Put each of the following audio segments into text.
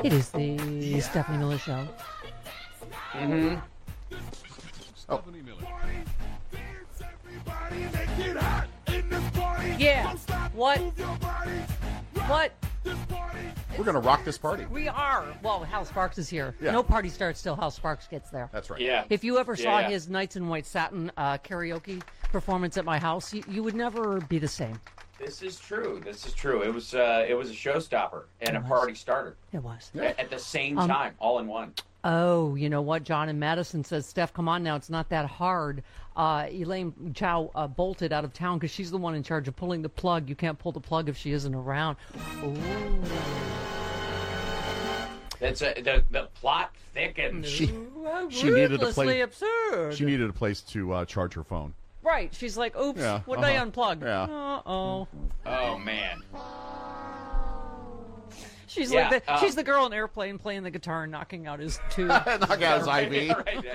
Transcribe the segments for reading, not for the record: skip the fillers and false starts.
It is the Stephanie Miller Show. Mm-hmm. Oh. Yeah. What? What? We're going to rock this party. We are. Well, Hal Sparks is here. Yeah. No party starts till Hal Sparks gets there. That's right. Yeah. If you ever saw Yeah. his Nights in White Satin karaoke performance at my house, you would never be the same. This is true. It was a showstopper and a party starter It was. at the same time, all in one. Oh, you know what? John in Madison says, Steph, come on now. It's not that hard. Elaine Chow bolted out of town because she's the one in charge of pulling the plug. You can't pull the plug if she isn't around. Ooh. It's the plot thickens. She needed a Ruthlessly place. absurd. She needed a place to charge her phone. Right. She's like, oops, Yeah, what did I unplug? Yeah. Uh-oh. Oh man. She's Yeah, like she's the girl in Airplane playing the guitar and knocking out his tube. Knock out his IV. Right,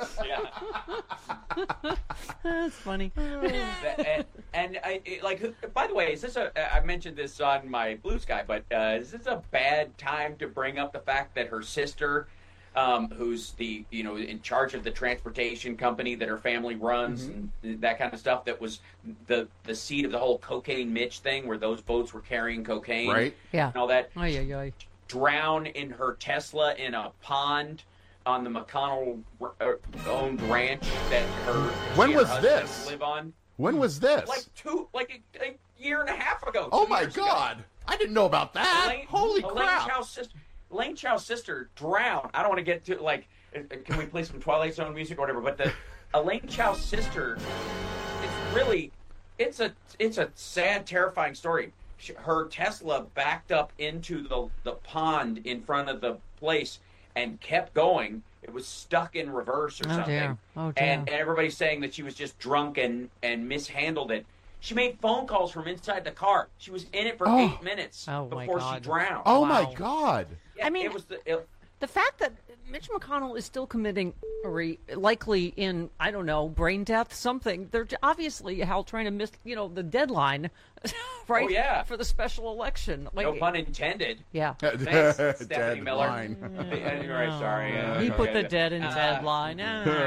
yeah. That's funny. And by the way, is this I mentioned this on my Blue Sky, but is this a bad time to bring up the fact that her sister, who's the in charge of the transportation company that her family runs and that kind of stuff, that was the seed of the whole Cocaine Mitch thing, where those boats were carrying cocaine, Right. Yeah. and all that, Ay. drown in her Tesla in a pond on the McConnell owned ranch that When she and was her husband this? live on. When was this? Like a year and a half ago. Oh 2 my years ago. God! I didn't know about that. Holy crap! Elaine Chow's sister drowned. I don't want to get to can we play some Twilight Zone music or whatever? But the Elaine Chow's sister, it's a sad, terrifying story. Her Tesla backed up into the pond in front of the place and kept going. It was stuck in reverse or something. Dear. Oh, dear. And everybody's saying that she was just drunk and mishandled it. She made phone calls from inside the car. She was in it for 8 minutes my before she God. drowned. Oh Wow. my God! Yeah, I mean, it was the fact that Mitch McConnell is still committing, likely in, I don't know, brain death, something. They're obviously, Hal, trying to miss, the deadline, right? Oh, yeah. For the special election. no pun intended. Yeah. Thanks, Stephanie Dead Miller. line. Right, sorry. He put the dead in deadline.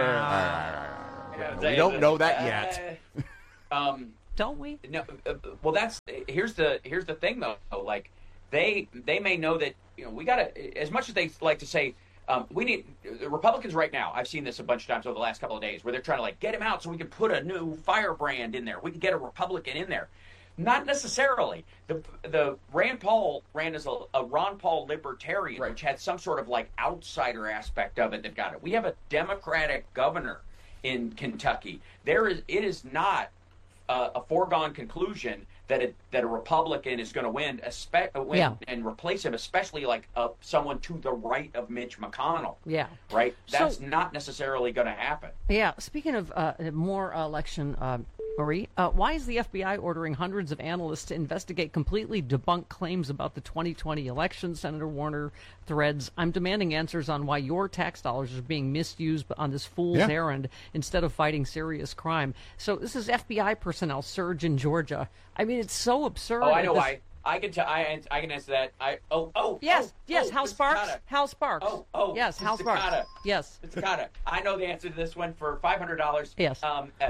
We don't know that yet. Don't we? No, well, here's the thing though. Like, they may know that we gotta, as much as they like to say, we need the Republicans right now. I've seen this a bunch of times over the last couple of days where they're trying to get him out so we can put a new firebrand in there. We can get a Republican in there. Not necessarily. The Rand Paul ran as a Ron Paul libertarian, Right. which had some sort of outsider aspect of it that got it. We have a Democratic governor in Kentucky. It is not a foregone conclusion that a Republican is going to win and replace him, especially someone to the right of Mitch McConnell. Yeah. Right? That's So- not necessarily going to happen. Yeah. Speaking of more election, Marie, why is the FBI ordering hundreds of analysts to investigate completely debunked claims about the 2020 election? Senator Warner threads, I'm demanding answers on why your tax dollars are being misused on this fool's errand instead of fighting serious crime. So this is FBI personnel surge in Georgia. I mean, it's so absurd. Oh, I know why. I can answer that. Yes, Hal Sparks. Hal Sparks. Yes, Hal Sparks. Cicada. Yes. It's Cicada. I know the answer to this one for $500. Yes.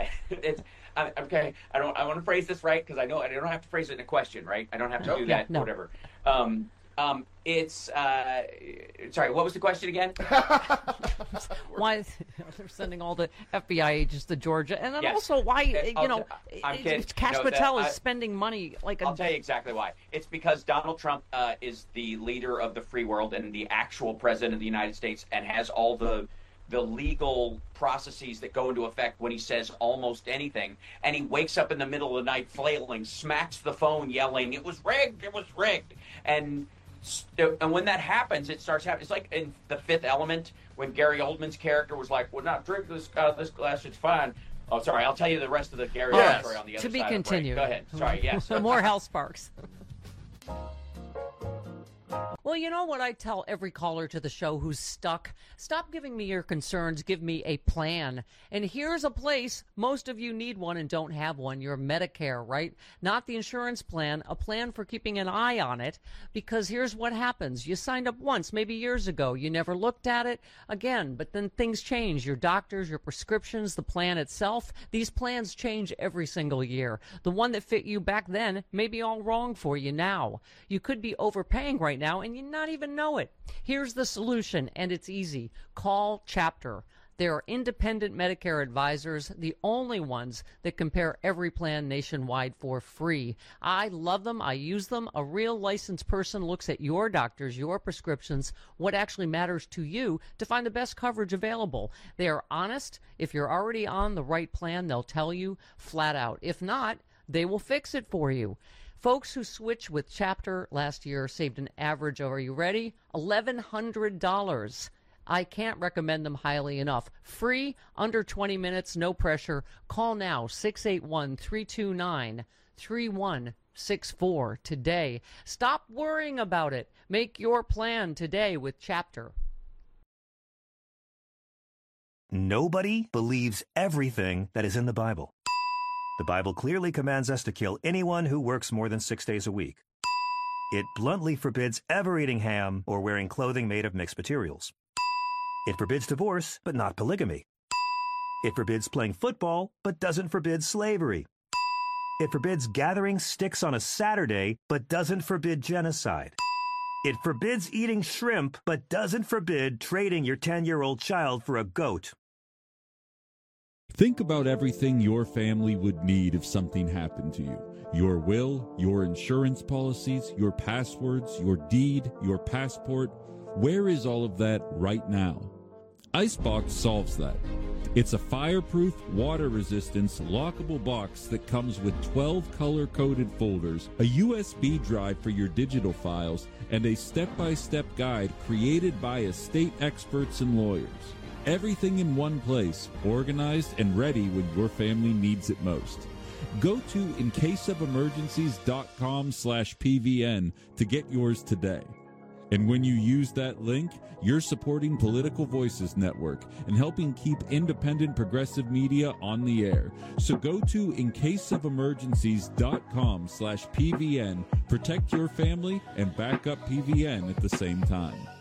Okay. I want to phrase this right because I know I don't have to phrase it in a question, right? I don't have to do that. No. Whatever. It's sorry. What was the question again? Why they're sending all the FBI agents to Georgia, and then Yes. also why I'm kidding. Cash No, Patel that- is spending money like I'll tell you exactly why. It's because Donald Trump is the leader of the free world and the actual president of the United States, and has all the legal processes that go into effect when he says almost anything. And he wakes up in the middle of the night flailing, smacks the phone, yelling, "It was rigged! It was rigged!" And when that happens, it starts happening. It's like in The Fifth Element when Gary Oldman's character was like, "Well, not drink this glass. It's fine." Oh, sorry. I'll tell you the rest of the Gary Oldman story on the other to be side of the break. continued. Go ahead. Sorry. Yes. More Hal Sparks. Well, Well, you know what I tell every caller to the show who's stuck? Stop giving me your concerns. Give me a plan. And here's a place. Most of you need one and don't have one. Your Medicare, right? Not the insurance plan, a plan for keeping an eye on it. Because here's what happens. You signed up once, maybe years ago. You never looked at it again. But then things change. Your doctors, your prescriptions, the plan itself. These plans change every single year. The one that fit you back then may be all wrong for you now. You could be overpaying right now and you not even know it. Here's the solution, and it's easy. Call Chapter. They are independent Medicare advisors, the only ones that compare every plan nationwide for free. I love them. I use them. A real licensed person looks at your doctors, your prescriptions, what actually matters to you to find the best coverage available. They are honest. If you're already on the right plan, they'll tell you flat out. If not, they will fix it for you. Folks who switched with Chapter last year saved an average of, are you ready? $1,100. I can't recommend them highly enough. Free, under 20 minutes, no pressure. Call now, 681-329-3164 today. Stop worrying about it. Make your plan today with Chapter. Nobody believes everything that is in the Bible. The Bible clearly commands us to kill anyone who works more than 6 days a week. It bluntly forbids ever eating ham or wearing clothing made of mixed materials. It forbids divorce, but not polygamy. It forbids playing football, but doesn't forbid slavery. It forbids gathering sticks on a Saturday, but doesn't forbid genocide. It forbids eating shrimp, but doesn't forbid trading your 10-year-old child for a goat. Think about everything your family would need if something happened to you. Your will, your insurance policies, your passwords, your deed, your passport. Where is all of that right now? Icebox solves that. It's a fireproof, water-resistant, lockable box that comes with 12 color-coded folders, a USB drive for your digital files, and a step-by-step guide created by estate experts and lawyers. Everything in one place, organized and ready when your family needs it most. Go to incaseofemergencies.com/PVN to get yours today. And when you use that link, you're supporting Political Voices Network and helping keep independent progressive media on the air. So go to incaseofemergencies.com/PVN, protect your family, and back up PVN at the same time.